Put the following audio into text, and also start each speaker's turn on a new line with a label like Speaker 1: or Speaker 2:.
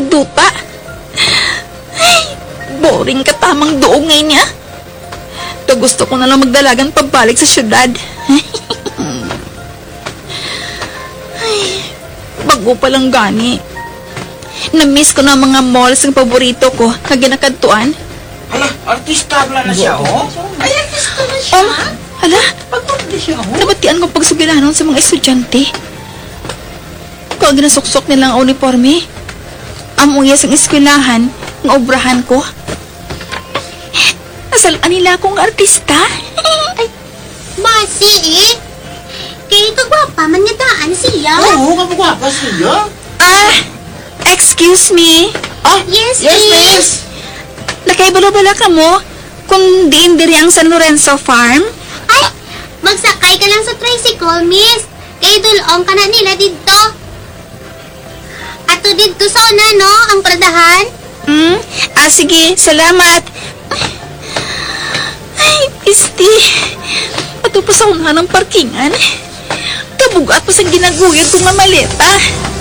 Speaker 1: duta. Ay, boring ka tamang doong ngayon niya. To gusto ko na lang magdalagan pabalik sa syudad. Ay, bago pa lang gani. Na-miss ko na ang mga malls ng paborito ko na ginakadtuan.
Speaker 2: Hala, artista na siya, oh. Ay, artista na siya.
Speaker 1: Hala,
Speaker 2: Pagpapdi siya, oh.
Speaker 1: nabatian ko pagsugilanon sa mga estudyante. Kung ginasuksok nilang uniforme, amuyas ang eskwelahan, ng obrahan ko. Nasalaan nila akong artista.
Speaker 3: Ay, basi eh. Kaya kagwapa man nga daan siya.
Speaker 2: Oo, kapagwapa siya.
Speaker 1: Excuse me.
Speaker 3: Yes,
Speaker 2: Yes,
Speaker 3: miss.
Speaker 2: miss.
Speaker 1: Nakaibala-bala ka mo kung diin diri ang San Lorenzo Farm?
Speaker 3: Ay, magsakay ka lang sa tricycle, miss. Kaya dulong ka na nila dito. Ato dito sa una, no? Ang pradahan.
Speaker 1: Sige. Salamat. Ay, pisti. Ato pa sa unahan ng parkingan. Kabugat pa sa ginaguyod kong nga maleta.